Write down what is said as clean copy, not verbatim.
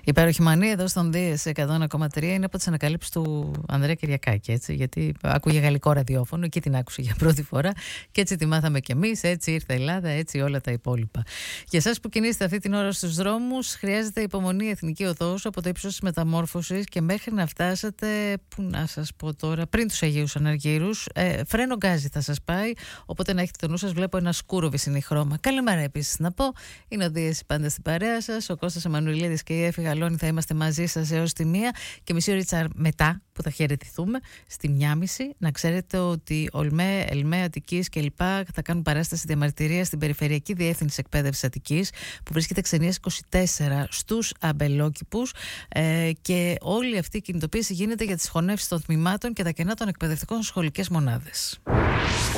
Υπέροχη μανία εδώ στον ΔΙΕΣ 101,3 είναι από τις ανακαλύψεις του Ανδρέα Κυριακάκη, έτσι, γιατί άκουγε γαλλικό ραδιόφωνο, εκεί την άκουσε για πρώτη φορά και έτσι τη μάθαμε κι εμείς, έτσι ήρθε η Ελλάδα, έτσι όλα τα υπόλοιπα. Για εσάς που κινείστε αυτή την ώρα στους δρόμους, χρειάζεται υπομονή εθνική οδός από το ύψος της Μεταμόρφωσης και μέχρι να φτάσετε, που να σας πω τώρα, πριν τους Αγίους Αναργύρους, φρένο γκάζι θα σας πάει, οπότε να έχετε το νου σας. Βλέπω ένα σκούρο βυσσινή χρώμα. Καλημέρα επίσης να πω. Είναι ο ΔΙΕΣ πάντα στην παρέα σας. Ο Κώστας Εμμανουηλίδης και η Έφη Γαλώνη θα είμαστε μαζί σας έως τη 1 και μισή ώριτσα μετά που θα χαιρετηθούμε στη 1:30. Να ξέρετε ότι Ολμέ, Ελμέ, Αττικής και λοιπά θα κάνουν παράσταση διαμαρτυρίας στην Περιφερειακή Διεύθυνση Εκπαίδευσης Αττικής που βρίσκεται Ξενίας 24 στους Αμπελόκηπους, και όλη αυτή η κινητοποίηση γίνεται για τις χωνεύσεις των τμήματων και τα κενά των εκπαιδευτικών σχολικές μονάδες.